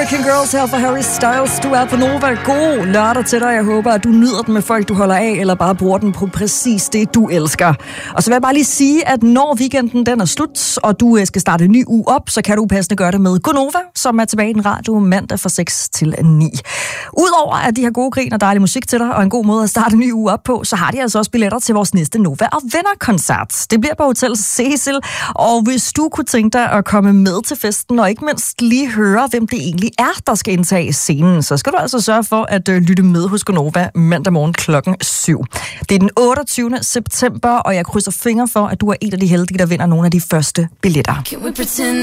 American Girls her for Harry Styles. Du er på Nova. God lørdag til dig. Jeg håber, at du nyder den med folk, du holder af, eller bare bruger den på præcis det, du elsker. Og så vil jeg bare lige sige, at når weekenden den er slut, og du skal starte en ny uge op, så kan du passende gøre det med Gonova, som er tilbage i den radio mandag fra 6 til 9. Udover at de har gode grin og dejlig musik til dig, og en god måde at starte en ny uge op på, så har de altså også billetter til vores næste Nova og Venner-koncert. Det bliver på Hotel Cecil, og hvis du kunne tænke dig at komme med til festen, og ikke mindst lige høre, hvem det egentlig er, der skal indtage scenen, så skal du altså sørge for at lytte med hos Gonova mandag morgen klokken 7. Det er den 28. september, og jeg krydser fingre for, at du er en af de heldige, der vinder nogle af de første billetter.